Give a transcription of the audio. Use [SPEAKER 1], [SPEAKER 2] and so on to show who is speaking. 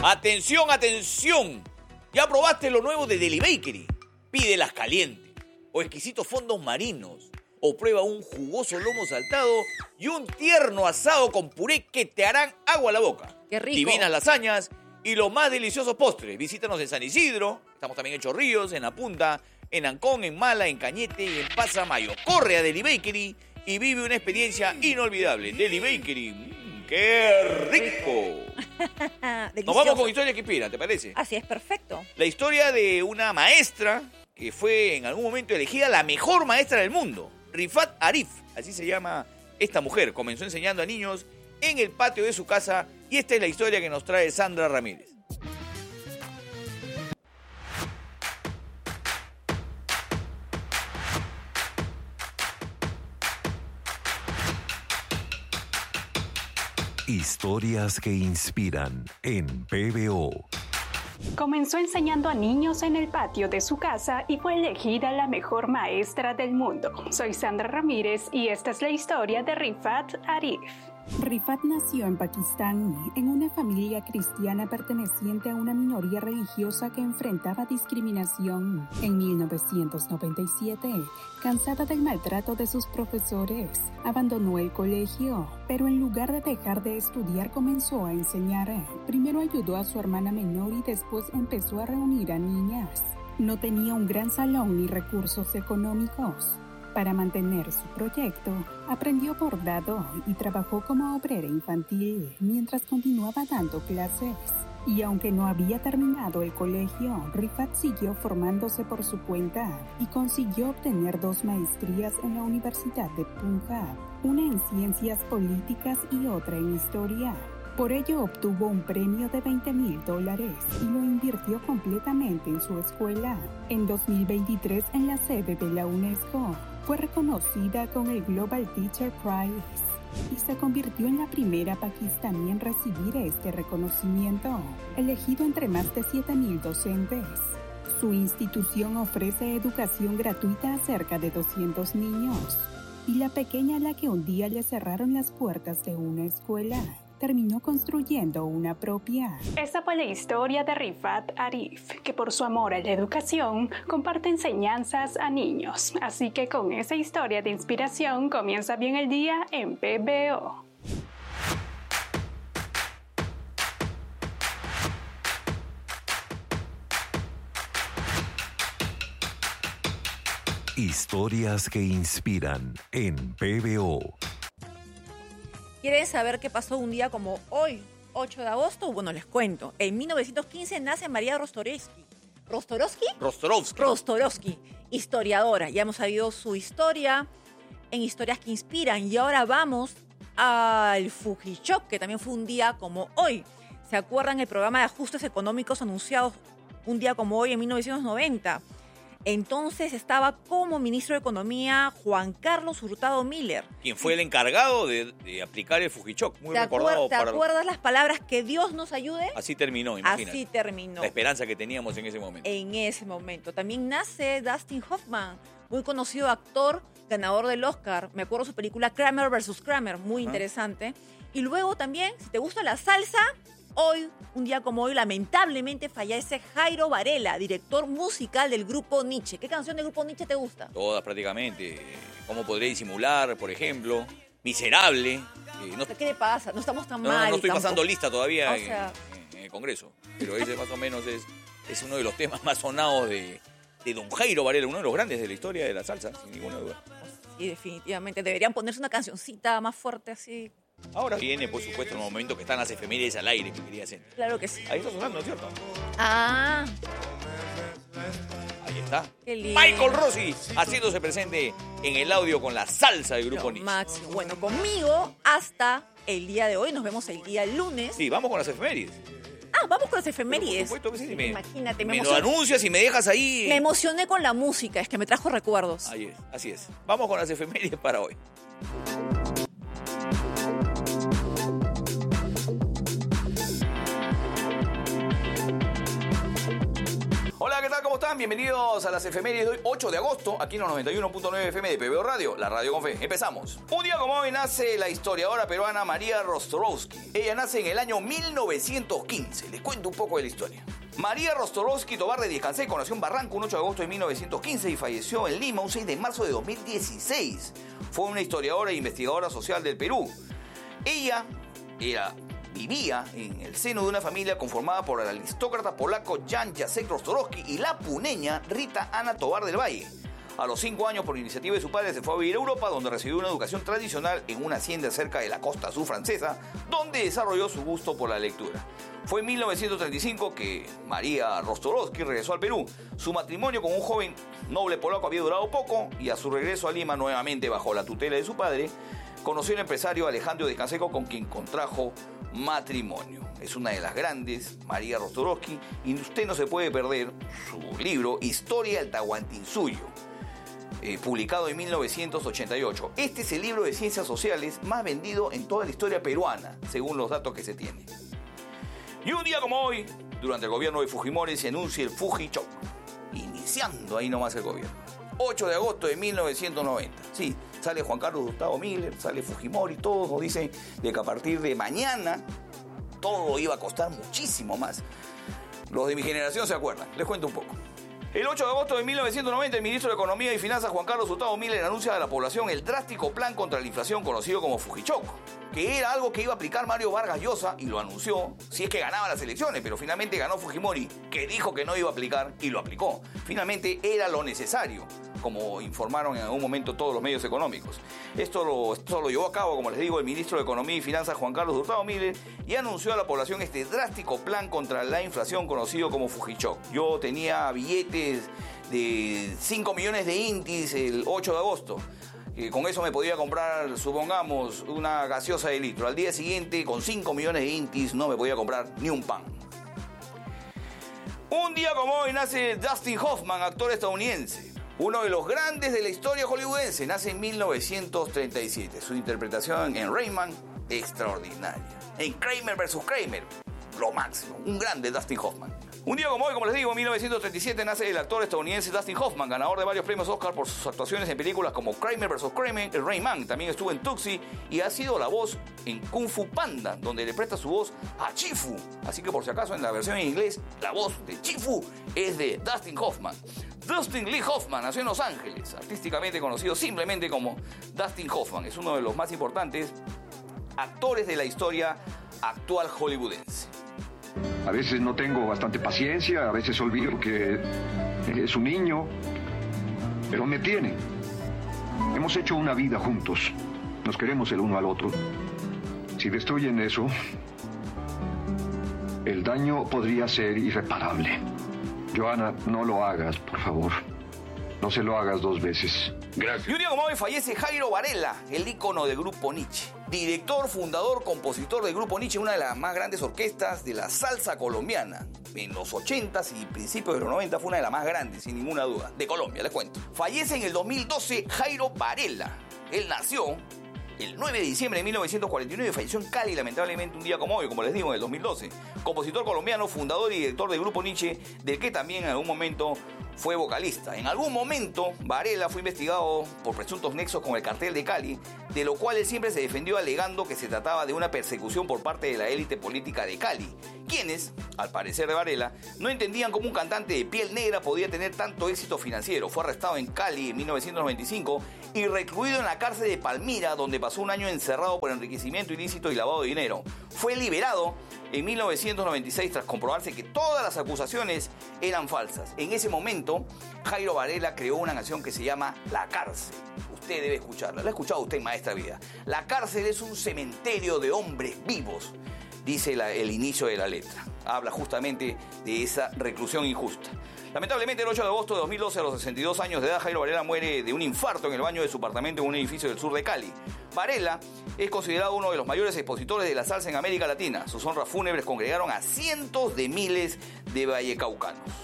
[SPEAKER 1] Atención, atención. ¿Ya probaste lo nuevo de Deli Bakery? Pídelas calientes o exquisitos fondos marinos. O prueba un jugoso lomo saltado y un tierno asado con puré que te harán agua a la boca.
[SPEAKER 2] ¡Qué rico!
[SPEAKER 1] Divinas lasañas y los más deliciosos postres. Visítanos en San Isidro, estamos también en Chorrillos, en La Punta, en Ancón, en Mala, en Cañete y en Pasamayo. Corre a Deli Bakery y vive una experiencia inolvidable. Deli Bakery, ¡qué rico! Nos vamos con historias que inspiran, ¿te parece?
[SPEAKER 2] Así es, perfecto.
[SPEAKER 1] La historia de una maestra que fue en algún momento elegida la mejor maestra del mundo. Rifat Arif, así se llama esta mujer. Comenzó enseñando a niños en el patio de su casa y esta es la historia que nos trae Sandra Ramírez.
[SPEAKER 3] Historias que inspiran en PBO.
[SPEAKER 4] Comenzó enseñando a niños en el patio de su casa y fue elegida la mejor maestra del mundo. Soy Sandra Ramírez y esta es la historia de Rifat Arif. Rifat nació en Pakistán, en una familia cristiana perteneciente a una minoría religiosa que enfrentaba discriminación. En 1997, cansada del maltrato de sus profesores, abandonó el colegio, pero en lugar de dejar de estudiar comenzó a enseñar. Primero ayudó a su hermana menor y después empezó a reunir a niñas. No tenía un gran salón ni recursos económicos. Para mantener su proyecto, aprendió bordado y trabajó como obrera infantil mientras continuaba dando clases. Y aunque no había terminado el colegio, Rifat siguió formándose por su cuenta y consiguió obtener 2 maestrías en la Universidad de Punjab, una en Ciencias Políticas y otra en Historia. Por ello obtuvo un premio de $20,000 y lo invirtió completamente en su escuela. En 2023, en la sede de la UNESCO, fue reconocida con el Global Teacher Prize y se convirtió en la primera pakistaní en recibir este reconocimiento, elegido entre más de 7,000 docentes. Su institución ofrece educación gratuita a cerca de 200 niños, y la pequeña a la que un día le cerraron las puertas de una escuela terminó construyendo una propia. Esa fue la historia de Rifat Arif, que por su amor a la educación comparte enseñanzas a niños. Así que con esa historia de inspiración comienza bien el día en PBO.
[SPEAKER 3] Historias que inspiran en PBO.
[SPEAKER 2] ¿Quieren saber qué pasó un día como hoy, 8 de agosto? Bueno, les cuento. En 1915 nace María Rostorovsky. Rostorovsky, historiadora. Ya hemos sabido su historia en Historias que Inspiran. Y ahora vamos al Fujichok, que también fue un día como hoy. ¿Se acuerdan el programa de ajustes económicos anunciados un día como hoy en 1990? Entonces estaba como ministro de Economía Juan Carlos Hurtado Miller.
[SPEAKER 1] Quien fue el encargado de aplicar el Fujichok. Muy recordado.
[SPEAKER 2] ¿Te acuerdas las palabras que Dios nos ayude?
[SPEAKER 1] Así terminó, imagínate.
[SPEAKER 2] Así terminó.
[SPEAKER 1] La esperanza que teníamos en ese momento.
[SPEAKER 2] En ese momento. También nace Dustin Hoffman, muy conocido actor, ganador del Oscar. Me acuerdo su película Kramer vs. Kramer, muy interesante. Y luego también, si te gusta la salsa, hoy, un día como hoy, lamentablemente fallece Jairo Varela, director musical del grupo Nietzsche. ¿Qué canción del grupo Nietzsche te gusta?
[SPEAKER 1] Todas prácticamente. ¿Cómo podré disimular, por ejemplo? Miserable.
[SPEAKER 2] ¿Qué le pasa? No estamos tan mal.
[SPEAKER 1] No estoy
[SPEAKER 2] tampoco.
[SPEAKER 1] pasando lista todavía
[SPEAKER 2] en
[SPEAKER 1] el Congreso. Pero ese más o menos es uno de los temas más sonados de don Jairo Varela, uno de los grandes de la historia de la salsa, sin ninguna duda.
[SPEAKER 2] Sí, definitivamente. Deberían ponerse una cancioncita más fuerte así.
[SPEAKER 1] Ahora viene, por supuesto, un momento que están las efemérides al aire, mi querida Centa.
[SPEAKER 2] Claro que sí.
[SPEAKER 1] Ahí está sonando, ¿cierto?
[SPEAKER 2] Ah.
[SPEAKER 1] Ahí está.
[SPEAKER 2] Qué lindo.
[SPEAKER 1] Michael Rossi haciéndose presente en el audio con la salsa del grupo Nietzsche.
[SPEAKER 2] Máximo. Bueno, conmigo hasta el día de hoy. Nos vemos el día lunes.
[SPEAKER 1] Sí, vamos con las efemérides.
[SPEAKER 2] Vamos con las efemérides.
[SPEAKER 1] Por supuesto que sí.
[SPEAKER 2] Imagínate,
[SPEAKER 1] me lo anuncias y me dejas ahí.
[SPEAKER 2] Me emocioné con la música, es que me trajo recuerdos.
[SPEAKER 1] Así es. Vamos con las efemérides para hoy. Hola, ¿qué tal? ¿Cómo están? Bienvenidos a las efemérides de hoy, 8 de agosto, aquí en los 91.9 FM de PBO Radio, la radio con fe. Empezamos. Un día como hoy nace la historiadora peruana María Rostorowski. Ella nace en el año 1915. Les cuento un poco de la historia. María Rostorowski Tobar de Díaz-Canseco nació en Barranco un 8 de agosto de 1915 y falleció en Lima un 6 de marzo de 2016. Fue una historiadora e investigadora social del Perú. Ella vivía en el seno de una familia conformada por el aristócrata polaco Jan Jacek Rostorowski y la puneña Rita Ana Tobar del Valle. A los 5 años, por iniciativa de su padre, se fue a vivir a Europa, donde recibió una educación tradicional en una hacienda cerca de la costa sur francesa, donde desarrolló su gusto por la lectura. Fue en 1935 que María Rostorowski regresó al Perú. Su matrimonio con un joven noble polaco había durado poco y a su regreso a Lima, nuevamente bajo la tutela de su padre, conoció al empresario Alejandro Díaz-Canseco, con quien contrajo matrimonio. Es una de las grandes, María Rostorowski, y usted no se puede perder su libro Historia del Tahuantinsuyo, publicado en 1988. Este es el libro de ciencias sociales más vendido en toda la historia peruana, según los datos que se tienen. Y un día como hoy, durante el gobierno de Fujimori, se anuncia el Fujichok, iniciando ahí nomás el gobierno. 8 de agosto de 1990. Sí, sale Juan Carlos Gustavo Miller, sale Fujimori, todos nos dicen de que a partir de mañana todo iba a costar muchísimo más. Los de mi generación se acuerdan, les cuento un poco. El 8 de agosto de 1990, el ministro de Economía y Finanzas, Juan Carlos Gustavo Miller, anuncia a la población el drástico plan contra la inflación conocido como Fujichok, que era algo que iba a aplicar Mario Vargas Llosa y lo anunció si es que ganaba las elecciones, pero finalmente ganó Fujimori, que dijo que no iba a aplicar y lo aplicó. Finalmente era lo necesario, como informaron en algún momento todos los medios económicos. Esto lo llevó a cabo, como les digo, el ministro de Economía y Finanzas, Juan Carlos Gustavo Miller, y anunció a la población este drástico plan contra la inflación conocido como Fujichok. Yo tenía billetes de 5 millones de intis el 8 de agosto. Con eso me podía comprar, supongamos, una gaseosa de litro. Al día siguiente, con 5 millones de intis, no me podía comprar ni un pan. Un día como hoy nace Dustin Hoffman, actor estadounidense. Uno de los grandes de la historia hollywoodense. Nace en 1937. Su interpretación en Rayman, extraordinaria. En Kramer vs. Kramer, lo máximo. Un grande Dustin Hoffman. Un día como hoy, como les digo, en 1937 nace el actor estadounidense Dustin Hoffman, ganador de varios premios Oscar por sus actuaciones en películas como Kramer vs. Kramer, el Rayman, también estuvo en Tuxi y ha sido la voz en Kung Fu Panda, donde le presta su voz a Chifu. Así que por si acaso en la versión en inglés, la voz de Chifu es de Dustin Hoffman. Dustin Lee Hoffman nació en Los Ángeles, artísticamente conocido simplemente como Dustin Hoffman. Es uno de los más importantes actores de la historia actual hollywoodense.
[SPEAKER 5] A veces no tengo bastante paciencia, a veces olvido que es un niño, pero me tiene. Hemos hecho una vida juntos, nos queremos el uno al otro. Si destruyen eso, el daño podría ser irreparable. Johanna, no lo hagas, por favor. No se lo hagas 2 veces. Gracias.
[SPEAKER 1] Y un día como hoy fallece Jairo Varela, el ícono del Grupo Nietzsche. Director, fundador, compositor del Grupo Nietzsche, una de las más grandes orquestas de la salsa colombiana. En los 80s y principios de los 90 fue una de las más grandes, sin ninguna duda, de Colombia, les cuento. Fallece en el 2012 Jairo Varela. Él nació el 9 de diciembre de 1949 y falleció en Cali, lamentablemente, un día como hoy, como les digo, en el 2012. Compositor colombiano, fundador y director del Grupo Nietzsche, del que también en algún momento fue vocalista. En algún momento, Varela fue investigado por presuntos nexos con el cartel de Cali, de lo cual él siempre se defendió alegando que se trataba de una persecución por parte de la élite política de Cali, quienes, al parecer de Varela, no entendían cómo un cantante de piel negra podía tener tanto éxito financiero. Fue arrestado en Cali en 1995 y recluido en la cárcel de Palmira, donde pasó un año encerrado por enriquecimiento ilícito y lavado de dinero. Fue liberado en 1996 tras comprobarse que todas las acusaciones eran falsas. En ese momento, Jairo Varela creó una canción que se llama La Cárcel. Usted debe escucharla. La ha escuchado usted, maestra vida. La cárcel es un cementerio de hombres vivos, dice el inicio de la letra. Habla justamente de esa reclusión injusta. Lamentablemente, el 8 de agosto de 2012, a los 62 años de edad, Jairo Varela muere de un infarto en el baño de su apartamento en un edificio del sur de Cali. Varela es considerado uno de los mayores expositores de la salsa en América Latina. Sus honras fúnebres congregaron a cientos de miles de vallecaucanos.